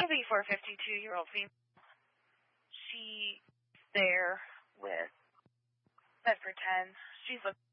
for a 52-year-old female. She's there with Bedford 10. She's looking